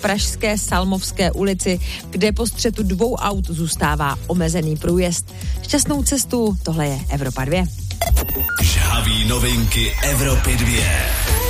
pražské Salmovské ulici, kde po střetu 2 aut zůstává omezený průjezd. Šťastnou cestu, tohle je Evropa 2. Žhaví novinky Evropy 2.